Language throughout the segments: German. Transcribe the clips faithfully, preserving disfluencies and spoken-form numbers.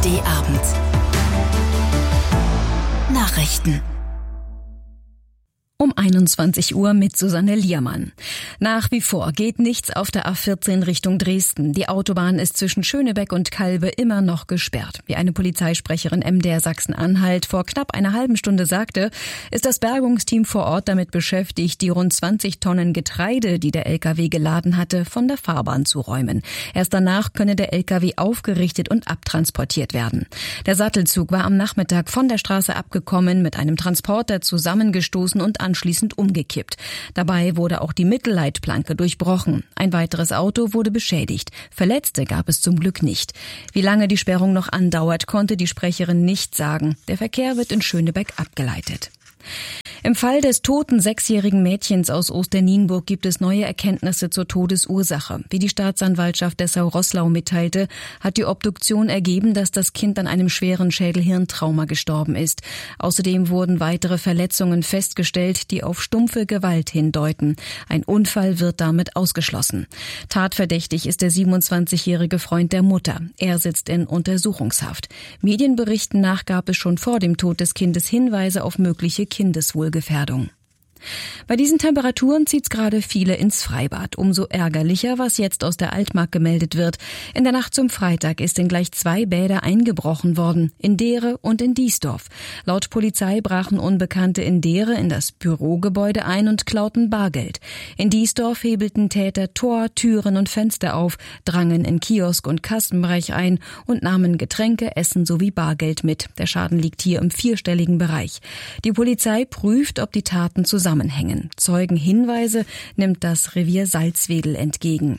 D-Abend. Nachrichten. Um einundzwanzig Uhr mit Susanne Liermann. Nach wie vor geht nichts auf der A vierzehn Richtung Dresden. Die Autobahn ist zwischen Schönebeck und Calbe immer noch gesperrt. Wie eine Polizeisprecherin M D R Sachsen-Anhalt vor knapp einer halben Stunde sagte, ist das Bergungsteam vor Ort damit beschäftigt, die rund zwanzig Tonnen Getreide, die der L K W geladen hatte, von der Fahrbahn zu räumen. Erst danach könne der L K W aufgerichtet und abtransportiert werden. Der Sattelzug war am Nachmittag von der Straße abgekommen, mit einem Transporter zusammengestoßen und anschließend umgekippt. Dabei wurde auch die Mittelleitplanke durchbrochen. Ein weiteres Auto wurde beschädigt. Verletzte gab es zum Glück nicht. Wie lange die Sperrung noch andauert, konnte die Sprecherin nicht sagen. Der Verkehr wird in Schönebeck abgeleitet. Im Fall des toten sechsjährigen Mädchens aus Osternienburg gibt es neue Erkenntnisse zur Todesursache. Wie die Staatsanwaltschaft Dessau-Roßlau mitteilte, hat die Obduktion ergeben, dass das Kind an einem schweren Schädel-Hirntrauma gestorben ist. Außerdem wurden weitere Verletzungen festgestellt, die auf stumpfe Gewalt hindeuten. Ein Unfall wird damit ausgeschlossen. Tatverdächtig ist der siebenundzwanzigjährige Freund der Mutter. Er sitzt in Untersuchungshaft. Medienberichten nach gab es schon vor dem Tod des Kindes Hinweise auf mögliche Kindeswohlgefährdung. Bei diesen Temperaturen zieht's gerade viele ins Freibad. Umso ärgerlicher, was jetzt aus der Altmark gemeldet wird. In der Nacht zum Freitag ist in gleich zwei Bäder eingebrochen worden, in Deere und in Diesdorf. Laut Polizei brachen Unbekannte in Deere in das Bürogebäude ein und klauten Bargeld. In Diesdorf hebelten Täter Tor, Türen und Fenster auf, drangen in Kiosk und Kassenbereich ein und nahmen Getränke, Essen sowie Bargeld mit. Der Schaden liegt hier im vierstelligen Bereich. Die Polizei prüft, ob die Taten zusammenhängen. Zeugenhinweise nimmt das Revier Salzwedel entgegen.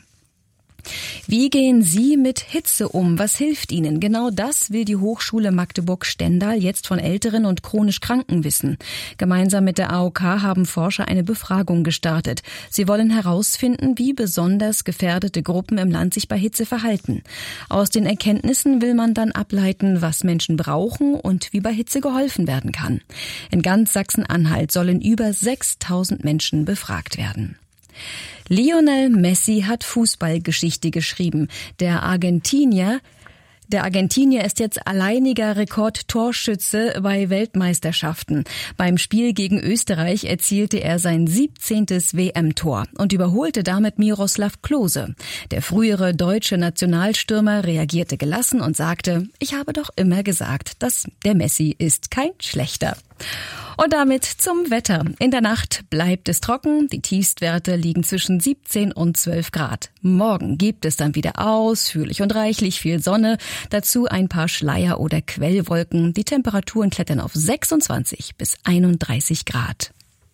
Wie gehen Sie mit Hitze um? Was hilft Ihnen? Genau das will die Hochschule Magdeburg-Stendal jetzt von Älteren und chronisch Kranken wissen. Gemeinsam mit der A O K haben Forscher eine Befragung gestartet. Sie wollen herausfinden, wie besonders gefährdete Gruppen im Land sich bei Hitze verhalten. Aus den Erkenntnissen will man dann ableiten, was Menschen brauchen und wie bei Hitze geholfen werden kann. In ganz Sachsen-Anhalt sollen über sechstausend Menschen befragt werden. Lionel Messi hat Fußballgeschichte geschrieben. Der Argentinier Der Argentinier ist jetzt alleiniger Rekordtorschütze bei Weltmeisterschaften. Beim Spiel gegen Österreich erzielte er sein siebzehntes W M-Tor und überholte damit Miroslav Klose. Der frühere deutsche Nationalstürmer reagierte gelassen und sagte, ich habe doch immer gesagt, dass der Messi ist kein schlechter. Und damit zum Wetter. In der Nacht bleibt es trocken. Die Tiefstwerte liegen zwischen siebzehn und zwölf Grad. Morgen gibt es dann wieder ausführlich und reichlich viel Sonne. Dazu ein paar Schleier- oder Quellwolken. Die Temperaturen klettern auf sechsundzwanzig bis einunddreißig Grad.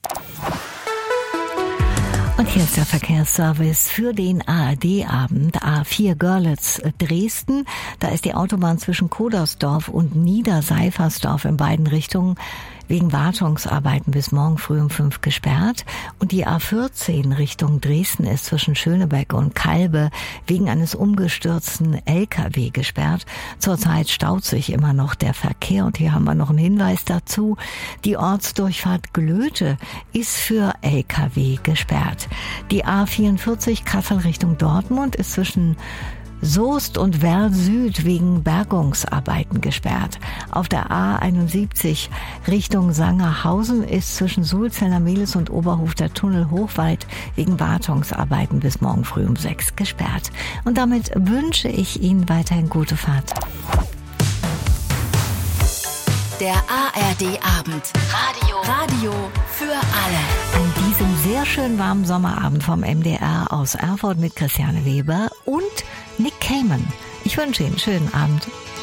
Und hier ist der Verkehrsservice für den A R D-Abend. A vier Görlitz Dresden. Da ist die Autobahn zwischen Kodersdorf und Niederseifersdorf in beiden Richtungen wegen Wartungsarbeiten bis morgen früh um fünf gesperrt. Und die A vierzehn Richtung Dresden ist zwischen Schönebeck und Calbe wegen eines umgestürzten L K W gesperrt. Zurzeit staut sich immer noch der Verkehr. Und hier haben wir noch einen Hinweis dazu. Die Ortsdurchfahrt Glöte ist für L K W gesperrt. Die A vierundvierzig Kassel Richtung Dortmund ist zwischen Soest und Werl Süd wegen Bergungsarbeiten gesperrt. Auf der A einundsiebzig Richtung Sangerhausen ist zwischen Sulzener Mehlis und Oberhof der Tunnel Hochwald wegen Wartungsarbeiten bis morgen früh um sechs gesperrt. Und damit wünsche ich Ihnen weiterhin gute Fahrt. Der A R D-Abend. Radio. Radio für alle. An diesem sehr schön warmen Sommerabend vom M D R aus Erfurt mit Christiane Weber und Nick Kamen. Ich wünsche Ihnen einen schönen Abend.